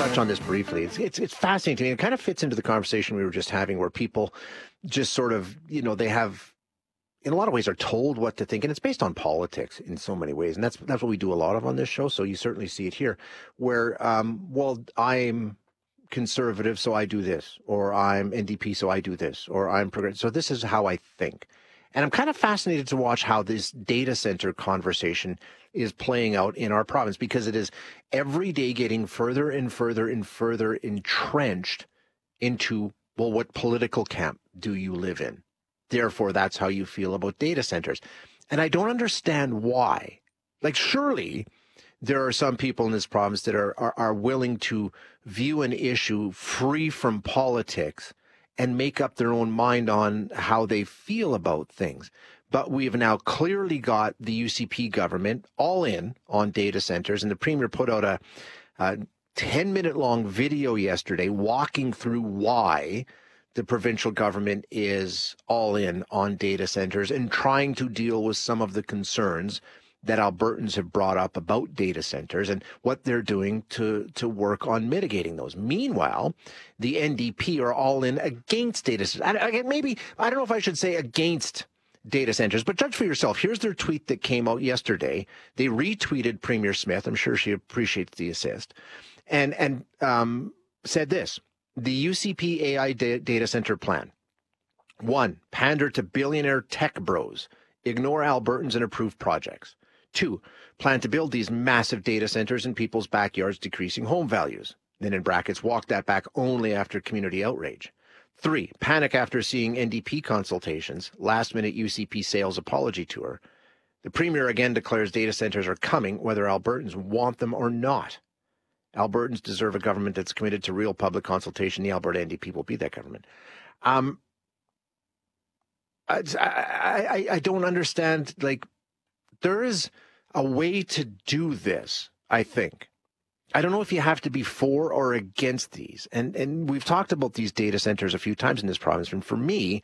touch on this briefly. It's fascinating to me. It kind of fits into the conversation we were just having, where people just sort of, they have, in a lot of ways, are told what to think, and it's based on politics in so many ways, and that's what we do a lot of on this show. So you certainly see it here, where I'm conservative, so I do this, or I'm NDP, so I do this, or I'm progressive, so this is how I think. And I'm kind of fascinated to watch how this data center conversation is playing out in our province, because it is every day getting further and further and further entrenched into, well, what political camp do you live in? Therefore, that's how you feel about data centers. And I don't understand why. Like, surely there are some people in this province that are willing to view an issue free from politics and make up their own mind on how they feel about things. But we've now clearly got the UCP government all in on data centers, and the Premier put out a 10-minute long video yesterday walking through why the provincial government is all in on data centers and trying to deal with some of the concerns that Albertans have brought up about data centers and what they're doing to work on mitigating those. Meanwhile, the NDP are all in against data centers. I don't know if I should say against data centers, but judge for yourself. Here's their tweet that came out yesterday. They retweeted Premier Smith. I'm sure she appreciates the assist, and said this: the UCP AI data center plan. 1, pander to billionaire tech bros, ignore Albertans and approve projects. 2, plan to build these massive data centers in people's backyards, decreasing home values. Then in brackets, walk that back only after community outrage. 3, panic after seeing NDP consultations, last-minute UCP sales apology tour. The Premier again declares data centers are coming, whether Albertans want them or not. Albertans deserve a government that's committed to real public consultation. The Alberta NDP will be that government. I don't understand. Like, there is a way to do this, I think. I don't know if you have to be for or against these. And we've talked about these data centers a few times in this province. And for me,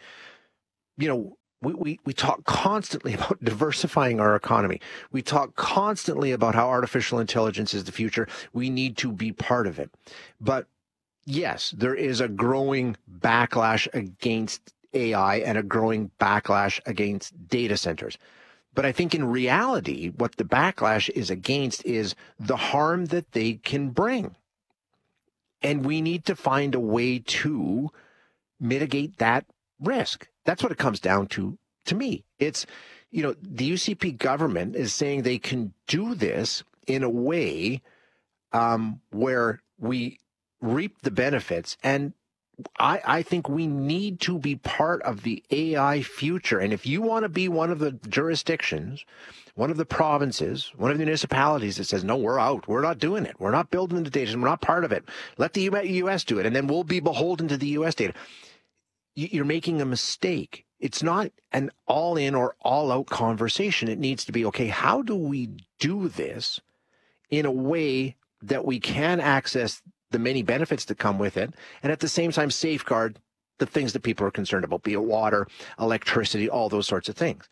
we talk constantly about diversifying our economy. We talk constantly about how artificial intelligence is the future. We need to be part of it. But yes, there is a growing backlash against AI and a growing backlash against data centers. But I think in reality, what the backlash is against is the harm that they can bring. And we need to find a way to mitigate that risk. That's what it comes down to me. It's, the UCP government is saying they can do this in a way where we reap the benefits. And I think we need to be part of the AI future. And if you want to be one of the jurisdictions, one of the provinces, one of the municipalities that says, no, we're out, we're not doing it, we're not building the data, we're not part of it, let the U.S. do it, and then we'll be beholden to the U.S. data, you're making a mistake. It's not an all-in or all-out conversation. It needs to be, okay, how do we do this in a way that we can access the many benefits that come with it, and at the same time safeguard the things that people are concerned about, be it water, electricity, all those sorts of things.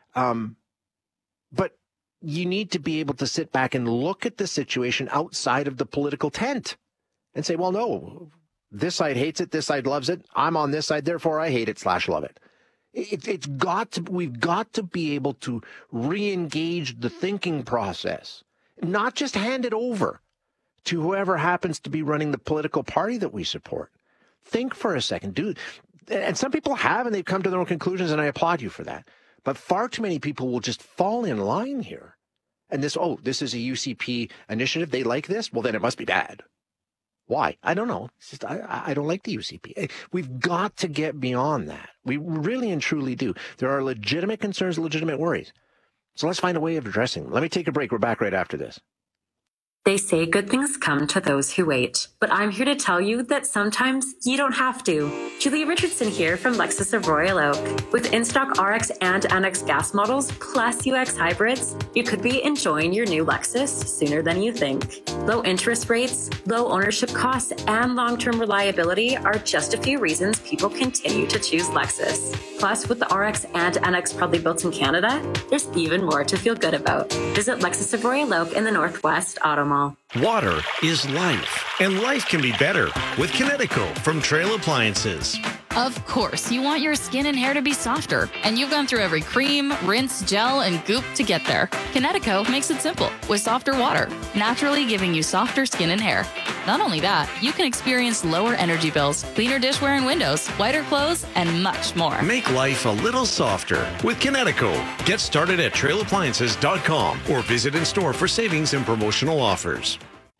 But you need to be able to sit back and look at the situation outside of the political tent and say, well, no, this side hates it, this side loves it, I'm on this side, therefore I hate it / love it. We've got to be able to re-engage the thinking process, not just hand it over to whoever happens to be running the political party that we support. Think for a second, dude. And some people have, and they've come to their own conclusions, and I applaud you for that. But far too many people will just fall in line here. And this is a UCP initiative. They like this? Well, then it must be bad. Why? I don't know. It's just, I don't like the UCP. We've got to get beyond that. We really and truly do. There are legitimate concerns, legitimate worries. So let's find a way of addressing them. Let me take a break. We're back right after this. They say good things come to those who wait, but I'm here to tell you that sometimes you don't have to. Julia Richardson here from Lexus of Royal Oak. With in-stock RX and NX gas models plus UX hybrids, you could be enjoying your new Lexus sooner than you think. Low interest rates, low ownership costs, and long-term reliability are just a few reasons people continue to choose Lexus. Plus, with the RX and NX proudly built in Canada, there's even more to feel good about. Visit Lexus of Royal Oak in the Northwest Auto Mall. Water is life. And life can be better with Kinetico from Trail Appliances. Of course, you want your skin and hair to be softer, and you've gone through every cream, rinse, gel, and goop to get there. Kinetico makes it simple with softer water, naturally giving you softer skin and hair. Not only that, you can experience lower energy bills, cleaner dishware and windows, whiter clothes, and much more. Make life a little softer with Kinetico. Get started at trailappliances.com or visit in store for savings and promotional offers.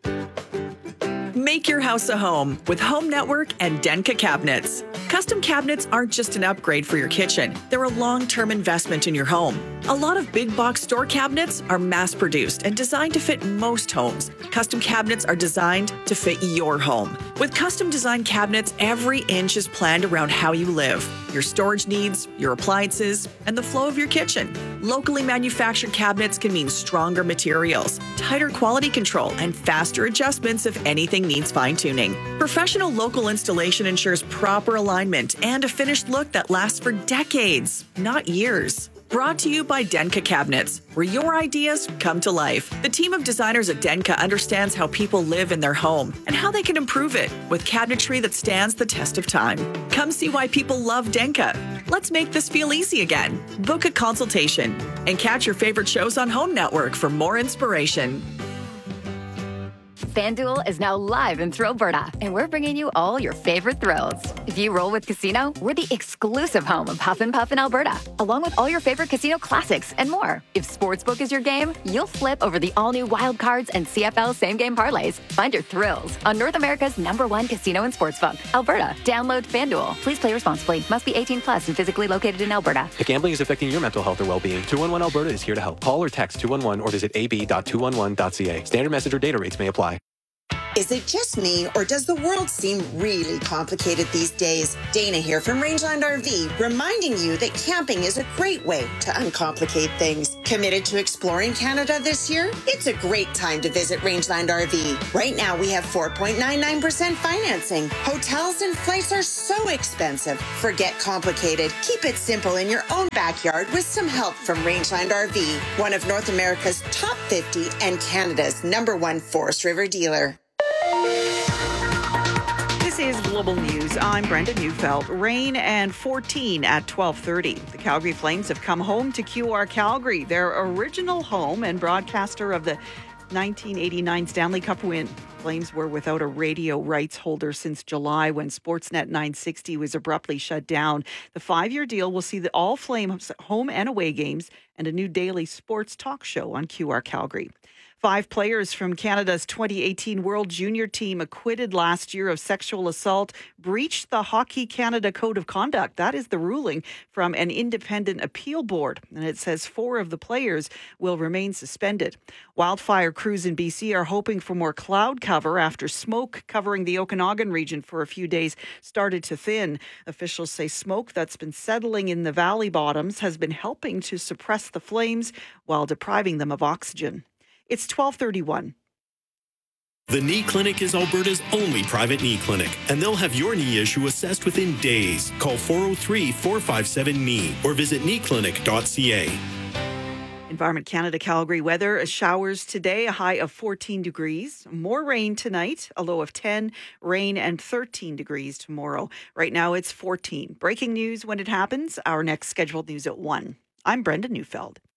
Make your house a home with Home Network and Denka cabinets. Custom cabinets aren't just an upgrade for your kitchen. They're a long-term investment in your home. A lot of big box store cabinets are mass-produced and designed to fit most homes. Custom cabinets are designed to fit your home. With custom designed cabinets, every inch is planned around how you live, your storage needs, your appliances, and the flow of your kitchen. Locally manufactured cabinets can mean stronger materials, tighter quality control, and faster adjustments if anything needs fine-tuning. Professional local installation ensures proper alignment and a finished look that lasts for decades, not years. Brought to you by Denka Cabinets, where your ideas come to life. The team of designers at Denka understands how people live in their home and how they can improve it with cabinetry that stands the test of time. Come see why people love Denka. Let's make this feel easy again. Book a consultation and catch your favorite shows on Home Network for more inspiration. FanDuel is now live in Thrillberta, and we're bringing you all your favorite thrills. If you roll with Casino, we're the exclusive home of Huff and Puff in Alberta, along with all your favorite casino classics and more. If Sportsbook is your game, you'll flip over the all-new Wild Cards and CFL same-game parlays. Find your thrills on North America's #1 casino and sportsbook, Alberta. Download FanDuel. Please play responsibly. Must be 18 plus and physically located in Alberta. If gambling is affecting your mental health or well-being, 211 Alberta is here to help. Call or text 211 or visit ab.211.ca. Standard message or data rates may apply. Is it just me, or does the world seem really complicated these days? Dana here from Rangeland RV, reminding you that camping is a great way to uncomplicate things. Committed to exploring Canada this year? It's a great time to visit Rangeland RV. Right now, we have 4.99% financing. Hotels and flights are so expensive. Forget complicated. Keep it simple in your own backyard with some help from Rangeland RV, one of North America's top 50 and Canada's #1 Forest River dealer. This is Global News. I'm Brenda Neufeld. Rain and 14 at 12:30. The Calgary Flames have come home to QR Calgary, their original home and broadcaster of the 1989 Stanley Cup win. Flames were without a radio rights holder since July when Sportsnet 960 was abruptly shut down. The 5-year deal will see all Flames home and away games and a new daily sports talk show on QR Calgary. 5 players from Canada's 2018 World Junior team acquitted last year of sexual assault breached the Hockey Canada Code of Conduct. That is the ruling from an independent appeal board. And it says 4 of the players will remain suspended. Wildfire crews in BC are hoping for more cloud cover after smoke covering the Okanagan region for a few days started to thin. Officials say smoke that's been settling in the valley bottoms has been helping to suppress the flames while depriving them of oxygen. It's 12:31. The Knee Clinic is Alberta's only private knee clinic, and they'll have your knee issue assessed within days. Call 403-457-KNEE or visit kneeclinic.ca. Environment Canada Calgary weather, showers today, a high of 14 degrees. More rain tonight, a low of 10, rain and 13 degrees tomorrow. Right now it's 14. Breaking news when it happens. Our next scheduled news at 1. I'm Brenda Neufeld.